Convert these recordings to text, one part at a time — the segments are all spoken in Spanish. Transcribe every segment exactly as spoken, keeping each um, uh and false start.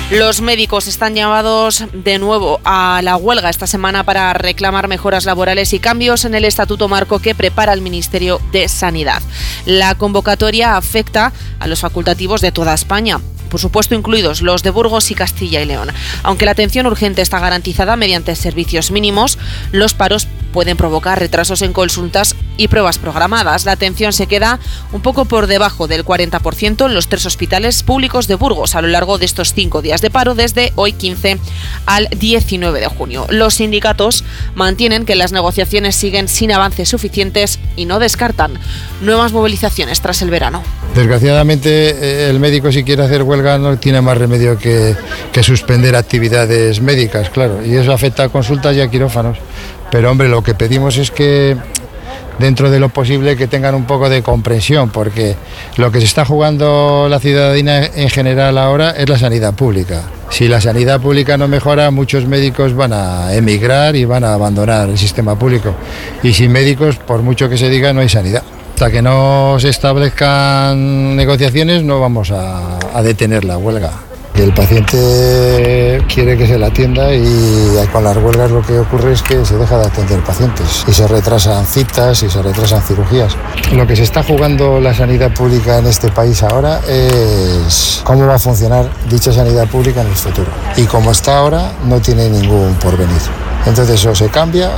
Los médicos están llamados de nuevo a la huelga esta semana para reclamar mejoras laborales y cambios en el Estatuto Marco que prepara el Ministerio de Sanidad. La convocatoria afecta a los facultativos de toda España, por supuesto incluidos los de Burgos y Castilla y León. Aunque la atención urgente está garantizada mediante servicios mínimos, los paros pueden provocar retrasos en consultas y pruebas programadas. La atención se queda un poco por debajo del cuarenta por ciento en los tres hospitales públicos de Burgos a lo largo de estos cinco días de paro desde hoy quince al diecinueve de junio. Los sindicatos mantienen que las negociaciones siguen sin avances suficientes y no descartan nuevas movilizaciones tras el verano. Desgraciadamente el médico, si quiere hacer huelga, no tiene más remedio que, que suspender actividades médicas, claro, y eso afecta a consultas y a quirófanos. Pero hombre, lo que pedimos es que dentro de lo posible que tengan un poco de comprensión, porque lo que se está jugando la ciudadanía en general ahora es la sanidad pública. Si la sanidad pública no mejora, muchos médicos van a emigrar y van a abandonar el sistema público. Y sin médicos, por mucho que se diga, no hay sanidad. Hasta que no se establezcan negociaciones no vamos a, a detener la huelga. El paciente quiere que se le atienda y con las huelgas lo que ocurre es que se deja de atender pacientes y se retrasan citas y se retrasan cirugías. Lo que se está jugando la sanidad pública en este país ahora es cómo va a funcionar dicha sanidad pública en el futuro. Y como está ahora, no tiene ningún porvenir. Entonces o se cambia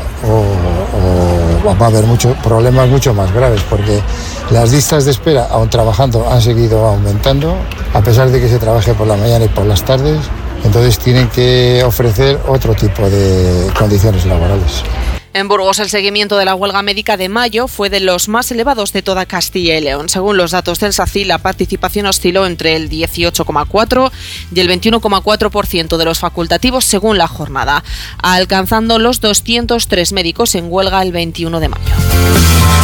o, o va a haber muchos problemas mucho más graves, porque las listas de espera, aun trabajando, han seguido aumentando, a pesar de que se trabaje por la mañana y por las tardes. Entonces tienen que ofrecer otro tipo de condiciones laborales. En Burgos, el seguimiento de la huelga médica de mayo fue de los más elevados de toda Castilla y León. Según los datos del SACI, la participación osciló entre el dieciocho coma cuatro y el veintiuno coma cuatro por ciento de los facultativos según la jornada, alcanzando los doscientos tres médicos en huelga el veintiuno de mayo.